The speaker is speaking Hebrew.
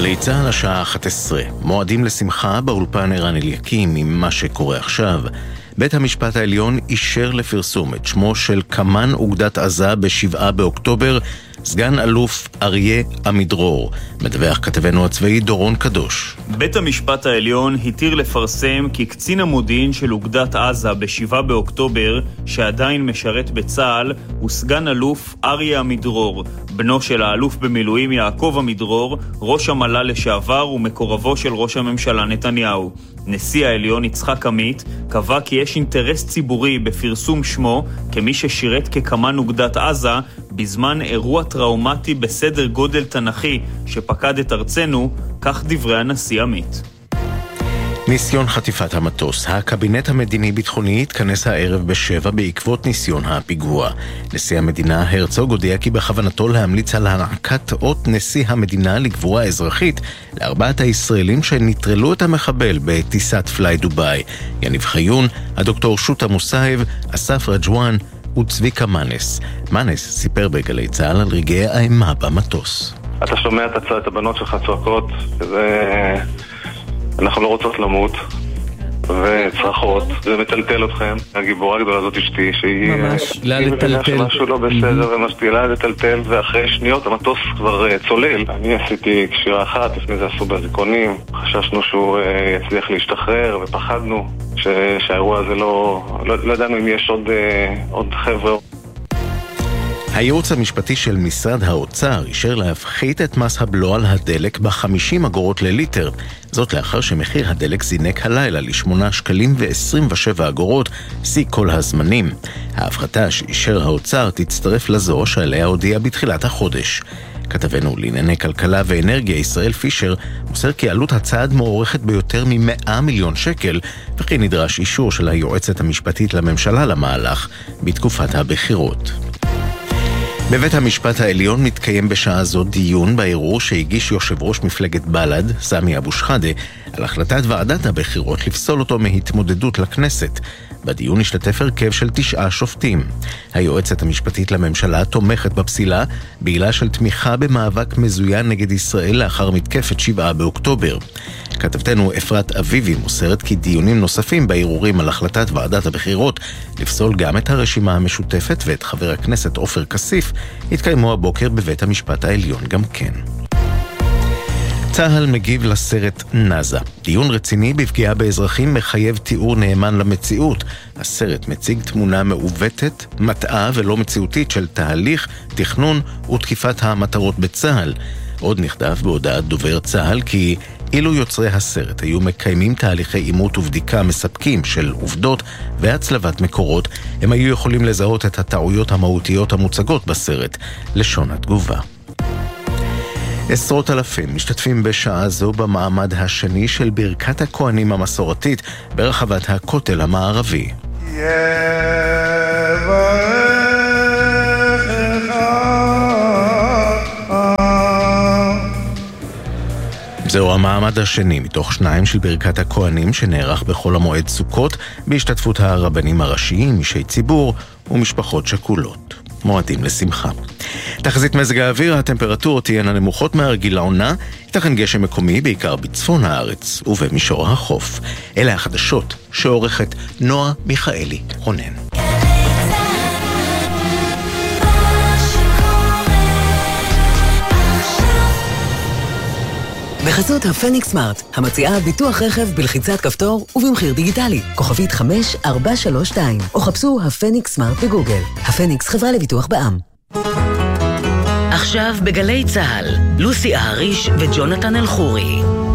גלי צהל השעה 11. מועדים לשמחה באולפן ערן אליקים עם מה שקורה עכשיו. בית המשפט העליון אישר לפרסום את שמו של קמן אוגדת עזה ב7 באוקטובר, סגן אלוף אריה עמידרור. מדווח כתבנו הצבאי דורון קדוש. בית המשפט העליון התיר לפרסם כי קצין המודיעין של אוגדת עזה ב7 באוקטובר, שעדיין משרת בצה"ל, הוא סגן אלוף אריה עמידרור, בנו של האלוף במילואים יעקב עמידרור, ראש המל"ל לשעבר ומקורבו של ראש הממשלה נתניהו. נשיא העליון יצחק עמית קבע כי יש אינטרס ציבורי בפרסום שמו כמי ששירת כקמן אוגדת עזה בזמן אירוע טראומטי בסדר גודל תנכי שפקד את ארצנו, כך דברי הנשיא עמית. ניסיון חטיפת המטוס. הקבינט המדיני-ביטחוני התכנס הערב ב7 בעקבות ניסיון הפיגוע. נשיא המדינה הרצוג הודיע כי בכוונתו להמליץ על הענקת אות נשיא המדינה לגבורה אזרחית לארבעת הישראלים שנטרלו את המחבל בטיסת פליי דוביי. יניב חיון, הדוקטור שוטה מוסייב, אסף רג'ואן וצביקה מנס. מנס סיפר בגלי צהל על רגעי האימה במטוס. אתה שומע את הבנות שלך צועקות, אנחנו לא רוצות למות וצרחות, זה מטלטל אתכם. הגיבורה הגדולה הזאת אשתי שהיא מבינה שמשהו לא בסדר ומשתילה לטלטל, ואחרי שניות המטוס כבר צולל. אני עשיתי קשירה אחת, לפני זה עשו בזיכונים, חששנו שהוא יצליח להשתחרר ופחדנו שהאירוע הזה לא ידענו אם יש עוד חבר'ה. הייעוץ המשפטי של משרד האוצר אישר להפחית את מס הבלו על הדלק ב50 אגורות לליטר. זאת לאחר שמחיר הדלק זינק הלילה ל8 שקלים ו27 אגורות, שיא כל הזמנים. ההפחתה שאישר האוצר תצטרף לזו שעליה הודיע בתחילת החודש. כתבנו לענייני כלכלה ואנרגיה ישראל פישר מוסר כי עלות הצעד מוערכת ביותר מ100 מיליון שקל, וכי נדרש אישור של היועצת המשפטית לממשלה למהלך בתקופת הבחירות. בבית המשפט העליון מתקיים בשעה זו דיון בערעור שהגיש יושב ראש מפלגת בל"ד, סמי אבו שחאדה, על החלטת ועדת הבחירות לפסול אותו מהתמודדות לכנסת. בדיון השתתף הרכב של 9 שופטים. היועצת המשפטית לממשלה תומכת בפסילה בעילה של תמיכה במאבק מזוין נגד ישראל לאחר מתקפת 7 באוקטובר. כתבתנו אפרת אביבי מוסרת כי דיונים נוספים בערעורים על החלטת ועדת הבחירות לפסול גם את הרשימה המשותפת ואת חבר הכנסת עופר כסיף התקיימו הבוקר בבית המשפט העליון גם כן. צה"ל מגיב לסרט נאזה. דיון רציני בפגיעה באזרחים מחייב תיאור נאמן למציאות. הסרט מציג תמונה מעוותת, מטעה ולא מציאותית של תהליך, תכנון ותקיפת המטרות בצה"ל. עוד נכתב בהודעת דובר צה"ל כי אילו יוצרי הסרט היו מקיימים תהליכי אימות ובדיקה מספקים של עובדות והצלבת מקורות, הם היו יכולים לזהות את הטעויות המהותיות המוצגות בסרט. לשון התגובה. עשרות אלפים משתתפים בשעה זו במעמד השני של ברכת הכהנים המסורתית ברחבת הכותל המערבי. זהו המעמד השני מתוך 2 של ברכת הכהנים שנערך בחול המועד סוכות בהשתתפות הרבנים הראשיים, אישי ציבור ומשפחות שכולות. מועדים לשמחה. תחזית מזג האוויר, הטמפרטורות תהיינה נמוכות מהרגיל לעונה, ייתכן גשם מקומי בעיקר בצפון הארץ ובמישור החוף. אלה החדשות שעורכת נועה מיכאלי רונן. בחסות הפניקס סמארט, המציעה ביטוח רכב בלחיצת כפתור ובמחיר דיגיטלי, כוכבית 5432, או חפשו הפניקס סמארט בגוגל. הפניקס חברה לביטוח בע"מ. עכשיו בגלי צהל, לוסי אהריש וג'ונתן אלחורי.